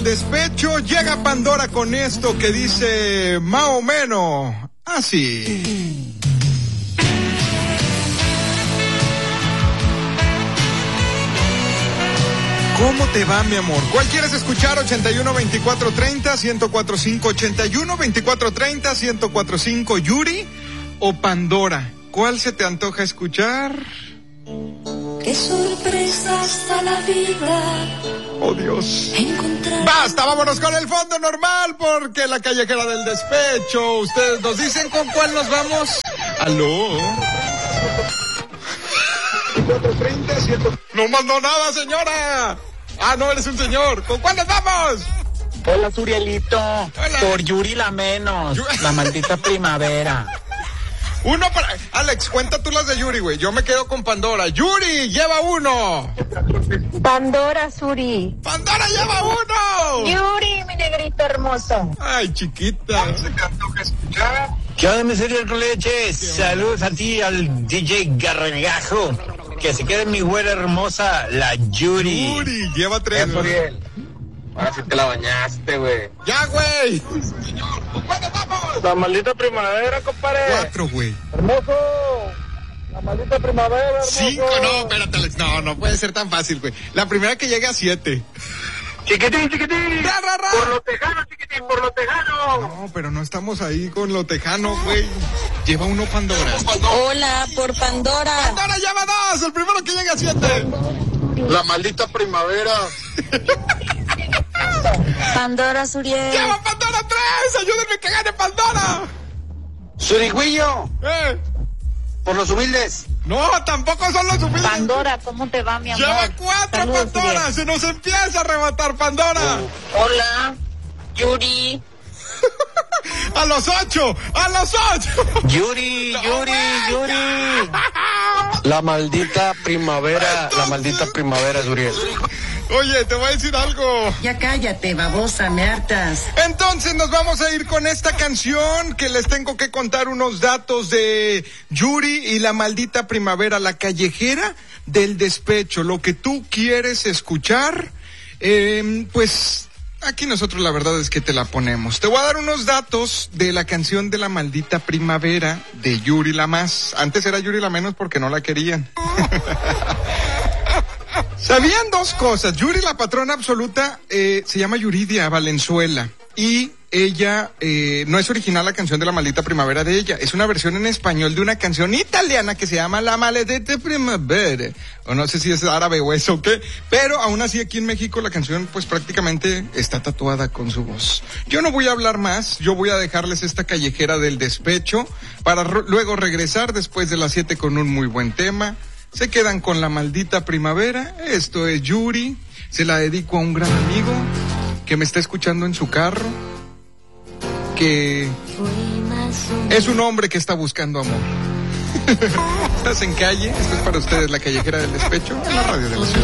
Despecho, llega Pandora con esto que dice más o menos así. ¿Cómo te va, mi amor? ¿Cuál quieres escuchar? 81-24-30-1045, 81-24-30-1045, Yuri o Pandora. ¿Cuál se te antoja escuchar? Qué sorpresa está la vida. Oh, Dios. Basta, vámonos con el fondo normal, porque la callejera del despecho. Ustedes nos dicen con cuál nos vamos. ¿Aló? No mandó nada, señora. Ah, no, eres un señor. ¿Con cuál nos vamos? Hola, Surielito. Hola. Por Yuri la menos. La maldita primavera. Uno para... Alex, cuenta tú las de Yuri, güey. Yo me quedo con Pandora. Yuri, lleva uno. Pandora, Suri. Pandora, lleva uno. Yuri, mi negrito hermoso. Ay, chiquita. ¿Qué onda, mi cereal con leche? Saludos a ti, al DJ Gargajo. Que se quede mi güera hermosa, la Yuri. Yuri, lleva tres. Suriel. Ahora sí te la bañaste, güey. Ya, güey. Señor, ¿cuándo vamos? La maldita primavera, compadre. 4, güey. Hermoso. La maldita primavera, hermoso. 5, no, espérate, Alex. No puede ser tan fácil, güey. La primera que llegue a 7. Chiquitín. ¡Ra! Por lo tejano, chiquitín, por lo tejano. No, pero no estamos ahí con lo tejano, güey. Lleva uno Pandora. Hola, por Pandora. Pandora lleva 2, el primero que llegue a 7. La maldita primavera. Pandora, Suriel. ¡Lleva Pandora 3! ¡Ayúdenme que gane Pandora! Surigüillo, por los humildes. No, tampoco son los humildes. Pandora, ¿cómo te va, mi amor? Lleva 4 Saludos, Pandora. Suriel. Se nos empieza a arrebatar Pandora. Hola, Yuri. ¡A los 8! Yuri. La maldita primavera, Suriel. Oye, te voy a decir algo. Ya cállate, babosa, me hartas. Entonces nos vamos a ir con esta canción que les tengo que contar unos datos de Yuri y la maldita primavera, la callejera del despecho. Lo que tú quieres escuchar, pues aquí nosotros la verdad es que te la ponemos. Te voy a dar unos datos de la canción de la maldita primavera de Yuri la más. Antes era Yuri la menos porque no la querían. ¿Sabían dos cosas? Yuri, la patrona absoluta, se llama Yuridia Valenzuela. Y ella, no es original la canción de la maldita primavera de ella. Es una versión en español de una canción italiana que se llama La maldita primavera. O no sé si es árabe o eso o qué. Pero aún así aquí en México la canción pues prácticamente está tatuada con su voz. Yo no voy a hablar más. Yo voy a dejarles esta callejera del despecho para luego regresar después de las 7 con un muy buen tema. Se quedan con la maldita primavera. Esto es Yuri. Se la dedico a un gran amigo que me está escuchando en su carro. Que es un hombre que está buscando amor. Estás en calle. Esto es para ustedes, la callejera del despecho, en la radio de la ciudad.